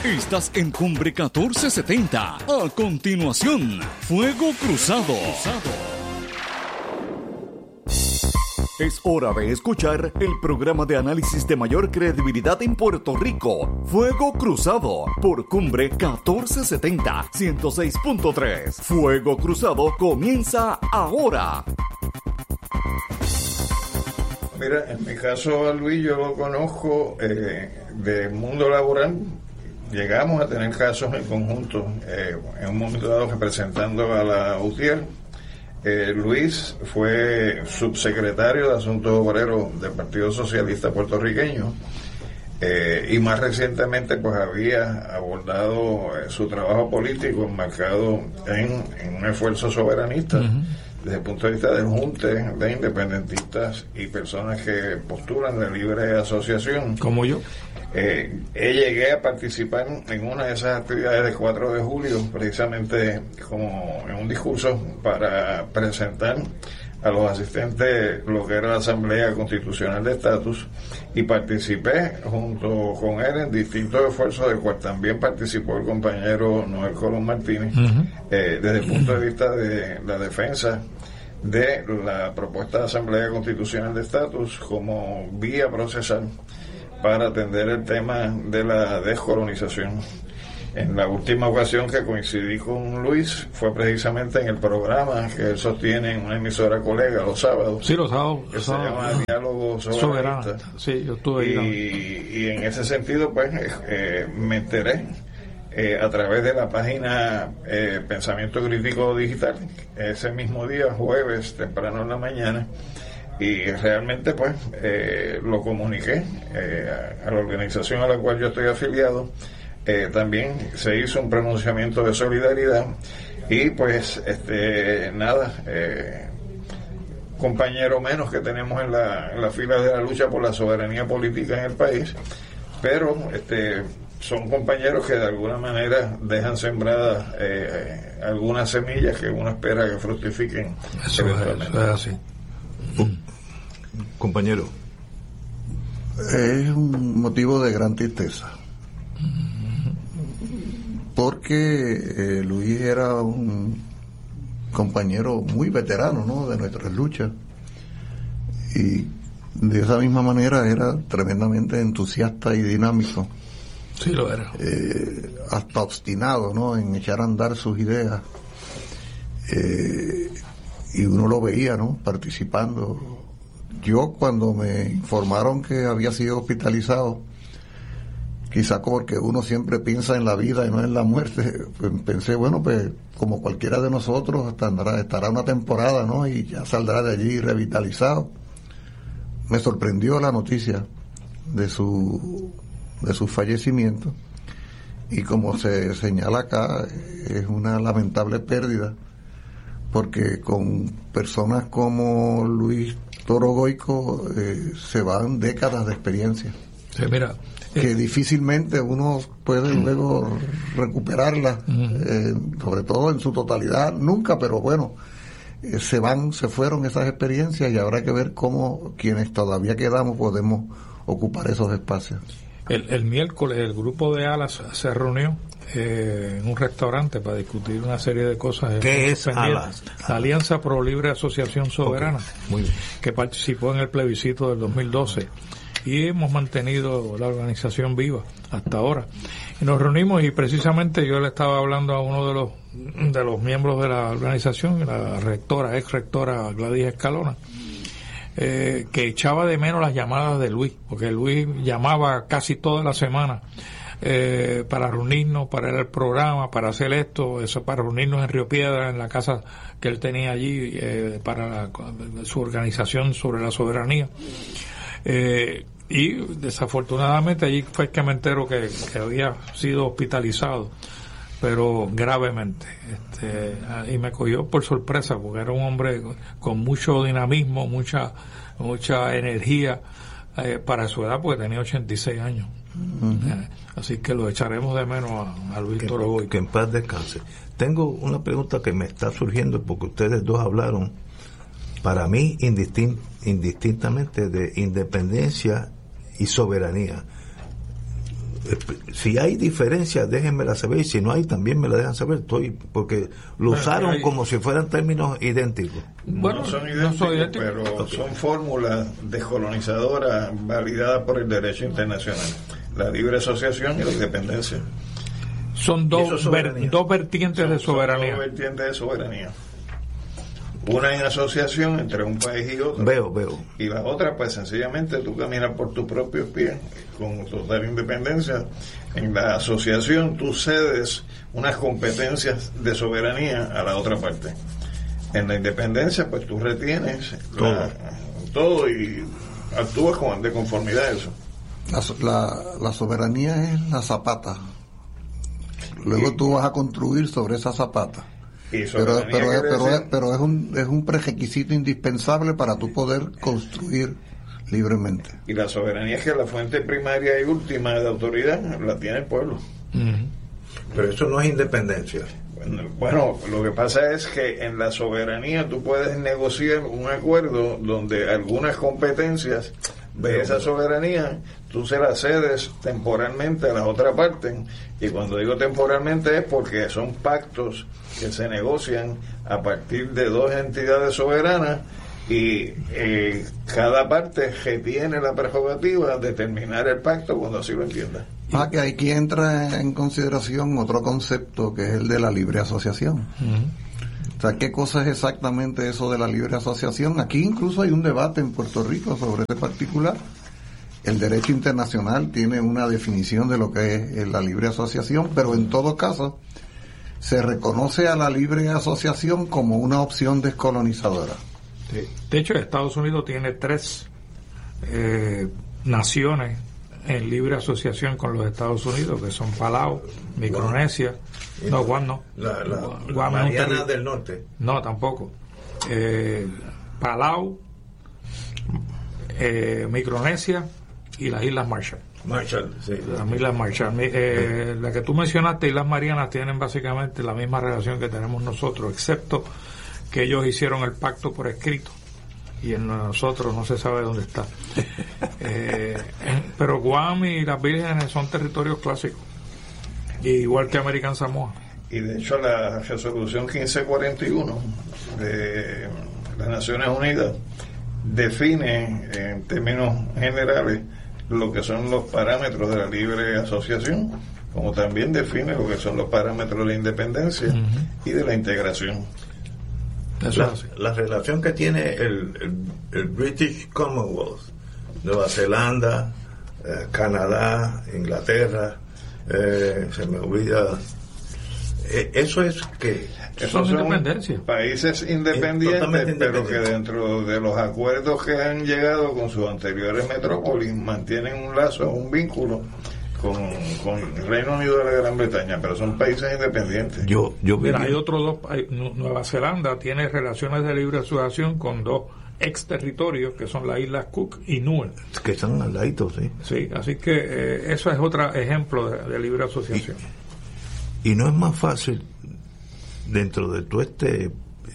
Estás en Cumbre 1470. A continuación, Fuego Cruzado. Es hora de escuchar el programa de análisis de mayor credibilidad en Puerto Rico, Fuego Cruzado, por Cumbre 1470, 106.3. Fuego Cruzado comienza ahora. Mira, en mi caso a Luis yo lo conozco del mundo laboral. Llegamos a tener casos en conjunto, en un momento dado representando a la UTIER. Luis fue subsecretario de Asuntos Obreros del Partido Socialista Puertorriqueño, y más recientemente pues había abordado su trabajo político enmarcado en un esfuerzo soberanista. Desde el punto de vista del junte de independentistas y personas que postulan de libre asociación. Como yo. Llegué a participar en una de esas actividades del 4 de julio, precisamente como en un discurso para presentar a los asistentes lo que era la Asamblea Constitucional de Estatus, y participé junto con él en distintos esfuerzos del cual también participó el compañero Noel Colón Martínez, desde el punto de vista de la defensa de la propuesta de Asamblea Constitucional de Estatus como vía procesal para atender el tema de la descolonización. En la última ocasión que coincidí con Luis fue precisamente en el programa que él sostiene en una emisora colega los sábados. Sí, los sábados. Que se llama Diálogo Soberanista. Sí, yo estuve ahí. Y en ese sentido, pues, me enteré a través de la página Pensamiento Crítico Digital, ese mismo día, jueves, temprano en la mañana, y realmente pues lo comuniqué a la organización a la cual yo estoy afiliado. También se hizo un pronunciamiento de solidaridad y pues compañero menos que tenemos en la fila de la lucha por la soberanía política en el país, pero son compañeros que de alguna manera dejan sembradas algunas semillas que uno espera que fructifiquen. Eso es así. Compañero, es un motivo de gran tristeza, porque Luis era un compañero muy veterano, ¿no?, de nuestras luchas, y de esa misma manera era tremendamente entusiasta y dinámico. Sí, lo era. Hasta obstinado, ¿no?, en echar a andar sus ideas, y uno lo veía, ¿no?, participando. Yo, cuando me informaron que había sido hospitalizado, quizá porque uno siempre piensa en la vida y no en la muerte, pues pensé, bueno, pues como cualquiera de nosotros estará una temporada, ¿no?, y ya saldrá de allí revitalizado. Me sorprendió la noticia de su fallecimiento, y como se señala acá, es una lamentable pérdida, porque con personas como Luis Toro Goico se van décadas de experiencia, mira, que difícilmente uno puede luego recuperarla, sobre todo en su totalidad, nunca, pero bueno, se fueron esas experiencias, y habrá que ver cómo quienes todavía quedamos podemos ocupar esos espacios. El miércoles el grupo de ALAS se reunió en un restaurante para discutir una serie de cosas. ¿Qué es ALAS? La Alianza Pro Libre Asociación Soberana, muy bien, que participó en el plebiscito del 2012, y hemos mantenido la organización viva hasta ahora. Y nos reunimos, y precisamente yo le estaba hablando a uno de los miembros de la organización, la ex rectora Gladys Escalona, que echaba de menos las llamadas de Luis, porque Luis llamaba casi toda la semana para reunirnos, para ir al programa, para hacer para reunirnos en Río Piedra, en la casa que él tenía allí, para su organización sobre la soberanía. Y desafortunadamente allí fue que me entero que había sido hospitalizado, pero gravemente, y me cogió por sorpresa, porque era un hombre con mucho dinamismo, mucha energía para su edad, porque tenía 86 años. Así que lo echaremos de menos a Luis Toro Goico. Que en paz descanse. Tengo una pregunta que me está surgiendo, porque ustedes dos hablaron, para mí, indistintamente, de independencia y soberanía. si hay diferencias, déjenmela saber, y si no hay, también me la dejan saber, porque lo usaron como si fueran términos idénticos. Bueno, no son idénticos, pero son fórmulas descolonizadoras validadas por el derecho internacional: la libre asociación y la independencia. Son dos vertientes de soberanía. Dos vertientes de soberanía. Una en asociación entre un país y otro. Veo. Y la otra, pues sencillamente tú caminas por tus propios pies, con total independencia. En la asociación tú cedes unas competencias de soberanía a la otra parte. En la independencia, pues tú retienes todo y actúas de conformidad a eso. La soberanía es la zapata. Luego tú vas a construir sobre esa zapata. Pero es un prerequisito indispensable para tú poder construir libremente. Y la soberanía es que la fuente primaria y última de autoridad la tiene el pueblo. Pero eso no es independencia. Bueno, lo que pasa es que en la soberanía tú puedes negociar un acuerdo donde algunas competencias de esa soberanía tú se las cedes temporalmente a la otra parte, y cuando digo temporalmente es porque son pactos que se negocian a partir de dos entidades soberanas, y cada parte tiene la prerrogativa de terminar el pacto cuando así lo entienda. Que aquí entra en consideración otro concepto, que es el de la libre asociación. O sea, ¿qué cosa es exactamente eso de la libre asociación? Aquí incluso hay un debate en Puerto Rico sobre este particular. El derecho internacional tiene una definición de lo que es la libre asociación, pero en todo caso se reconoce a la libre asociación como una opción descolonizadora. Sí. De hecho, Estados Unidos tiene 3 naciones en libre asociación con los Estados Unidos, que son Palau, Micronesia, Guam no. Guam Mariana del Norte. No, tampoco. Palau, Micronesia y las Islas Marshall. Sí. Las Islas Marshall. La que tú mencionaste, Islas Marianas, tienen básicamente la misma relación que tenemos nosotros, excepto que ellos hicieron el pacto por escrito y en nosotros no se sabe dónde está. Pero Guam y las Vírgenes son territorios clásicos, igual que American Samoa. Y de hecho la resolución 1541 de las Naciones Unidas define en términos generales lo que son los parámetros de la libre asociación, como también define lo que son los parámetros de la independencia y de la integración. La relación que tiene el British Commonwealth, Nueva Zelanda, Canadá, Inglaterra, se me olvida, eso es que esos son países independientes, pero que dentro de los acuerdos que han llegado con sus anteriores metrópolis mantienen un lazo, un vínculo con el Reino Unido de la Gran Bretaña, pero son países independientes. Mira, hay otros 2. Nueva Zelanda tiene relaciones de libre asociación con 2 ex territorios, que son las Islas Cook y Nuel, que están al ladito, sí, así que eso es otro ejemplo de libre asociación. Y no es más fácil, dentro de todo este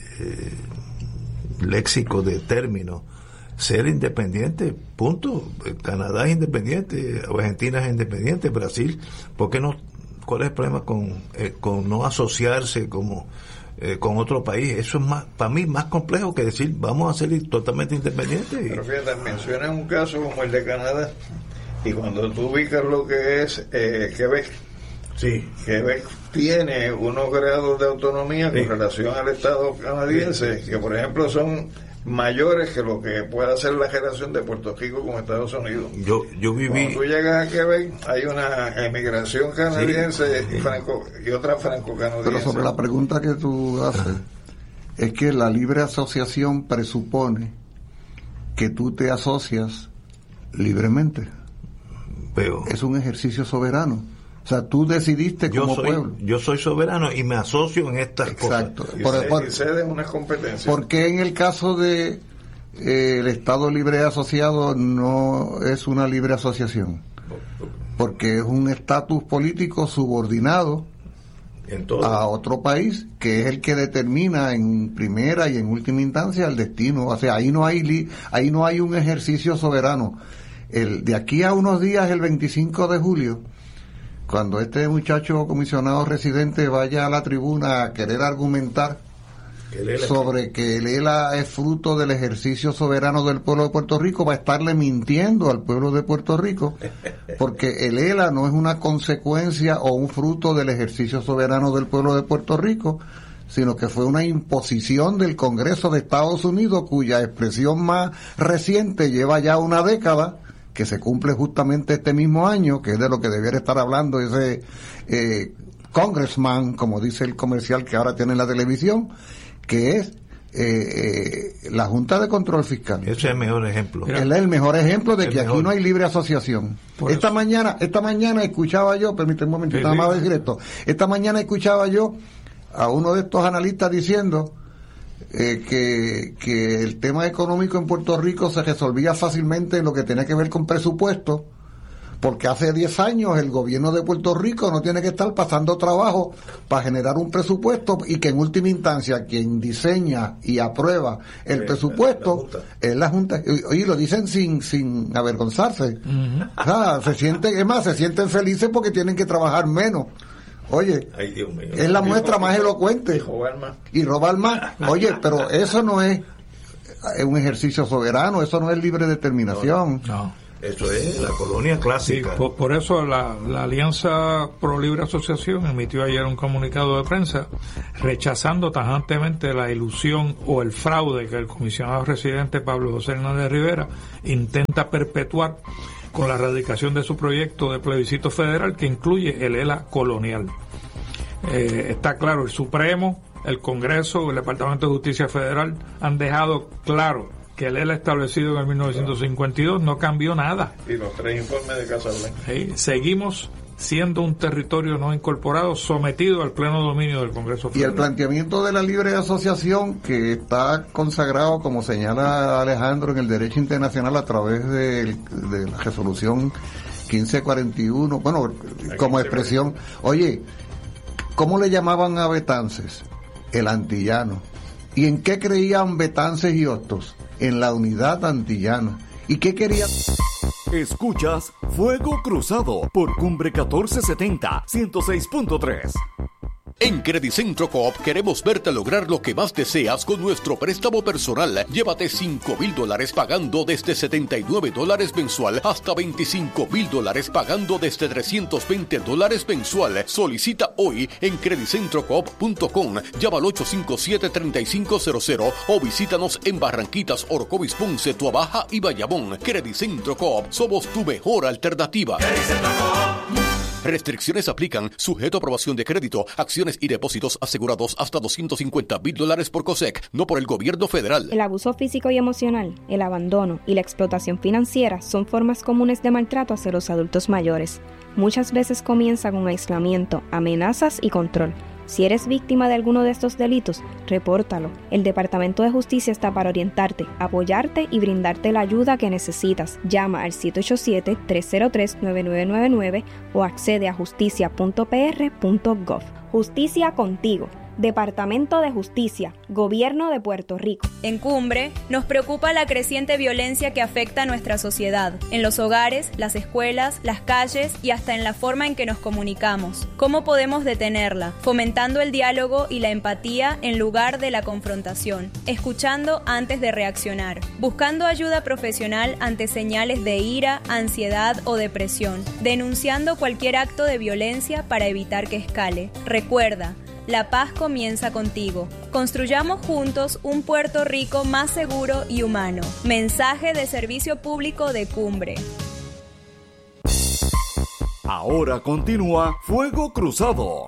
léxico de términos, ser independiente, punto. Canadá es independiente, Argentina es independiente, Brasil, ¿por qué no? ¿Cuál es el problema con no asociarse como con otro país? Eso es más, para mí, más complejo que decir vamos a ser totalmente independientes. Pero fíjate, mencionas un caso como el de Canadá, y cuando tú ubicas lo que es Quebec, sí, Quebec tiene unos grados de autonomía con relación al Estado canadiense, que por ejemplo son mayores que lo que puede hacer la relación de Puerto Rico con Estados Unidos. Yo viví. Cuando tú llegas a Quebec, hay una emigración canadiense y otra franco-canadiense. Pero sobre la pregunta que tú haces, es que la libre asociación presupone que tú te asocias libremente. Es un ejercicio soberano. O sea, tú decidiste como pueblo. Yo soy soberano y me asocio en estas cosas. Exacto. Y cede unas competencias. ¿Por qué en el caso de el Estado libre asociado no es una libre asociación? Porque es un estatus político subordinado a otro país, que es el que determina en primera y en última instancia el destino. O sea, ahí no hay un ejercicio soberano. De aquí a unos días, el 25 de julio, cuando este muchacho comisionado residente vaya a la tribuna a querer argumentar sobre que el ELA es fruto del ejercicio soberano del pueblo de Puerto Rico, va a estarle mintiendo al pueblo de Puerto Rico, porque el ELA no es una consecuencia o un fruto del ejercicio soberano del pueblo de Puerto Rico, sino que fue una imposición del Congreso de Estados Unidos, cuya expresión más reciente lleva ya una década, que se cumple justamente este mismo año, que es de lo que debiera estar hablando ese congressman, como dice el comercial que ahora tiene en la televisión, que es la Junta de Control Fiscal. Ese es el mejor ejemplo. Él es el mejor ejemplo de que aquí no hay libre asociación. Esta mañana escuchaba yo, permíteme un momentito, nada más decir esto. Esta mañana escuchaba yo a uno de estos analistas diciendo que el tema económico en Puerto Rico se resolvía fácilmente en lo que tenía que ver con presupuesto, porque hace 10 años el gobierno de Puerto Rico no tiene que estar pasando trabajo para generar un presupuesto, y que en última instancia quien diseña y aprueba el presupuesto es la Junta. Y lo dicen sin avergonzarse. O sea, se sienten felices porque tienen que trabajar menos. Oye, ay, Dios mío, es la muestra más elocuente. Y robar más. Oye, pero eso no es un ejercicio soberano, eso no es libre determinación. No. Eso es la colonia clásica. Sí, por eso la Alianza Pro Libre Asociación emitió ayer un comunicado de prensa rechazando tajantemente la ilusión o el fraude que el comisionado residente Pablo José Hernández Rivera intenta perpetuar con la radicación de su proyecto de plebiscito federal que incluye el ELA colonial. Está claro, el Supremo, el Congreso, el Departamento de Justicia Federal han dejado claro que el ELA establecido en el 1952 no cambió nada. Y los 3 informes de Casablanca. Sí, seguimos siendo un territorio no incorporado sometido al pleno dominio del Congreso Federal. Y el planteamiento de la libre asociación, que está consagrado, como señala Alejandro, en el derecho internacional a través de la resolución 1541, bueno, como expresión. Oye, ¿cómo le llamaban a Betances? El antillano. ¿Y en qué creían Betances y Hostos? En la unidad antillana. ¿Y qué querían? Escuchas Fuego Cruzado por Cumbre 1470, 106.3. En Credicentro Coop queremos verte lograr lo que más deseas con nuestro préstamo personal. Llévate $5,000 pagando desde $79 mensual hasta $25,000 pagando desde $320 mensual. Solicita hoy en credicentrocoop.com. Llama al 857-3500 o visítanos en Barranquitas, Orocovis, Ponce, Tuabaja y Bayamón. Credicentro Coop, somos tu mejor alternativa. Restricciones aplican, sujeto a aprobación de crédito, acciones y depósitos asegurados hasta $250,000 por COSEC, no por el gobierno federal. El abuso físico y emocional, el abandono y la explotación financiera son formas comunes de maltrato hacia los adultos mayores. Muchas veces comienza con aislamiento, amenazas y control. Si eres víctima de alguno de estos delitos, repórtalo. El Departamento de Justicia está para orientarte, apoyarte y brindarte la ayuda que necesitas. Llama al 787-303-9999 o accede a justicia.pr.gov. Justicia contigo. Departamento de Justicia, Gobierno de Puerto Rico. En Cumbre, nos preocupa la creciente violencia que afecta a nuestra sociedad, en los hogares, las escuelas, las calles y hasta en la forma en que nos comunicamos. ¿Cómo podemos detenerla? Fomentando el diálogo y la empatía en lugar de la confrontación, escuchando antes de reaccionar, buscando ayuda profesional ante señales de ira, ansiedad o depresión, denunciando cualquier acto de violencia para evitar que escale. Recuerda, la paz comienza contigo. Construyamos juntos un Puerto Rico más seguro y humano. Mensaje de Servicio Público de Cumbre. Ahora continúa Fuego Cruzado.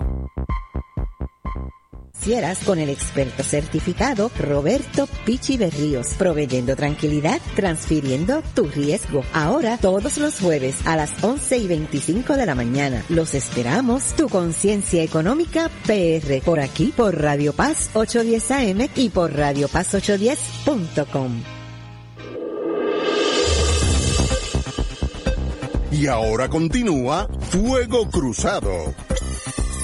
Con el experto certificado Roberto Pichi Berríos, proveyendo tranquilidad, transfiriendo tu riesgo. Ahora todos los jueves a las 11:25 de la mañana. Los esperamos. Tu Conciencia Económica PR, por aquí por Radio Paz 810 AM y por radiopaz810.com. Y ahora continúa Fuego Cruzado.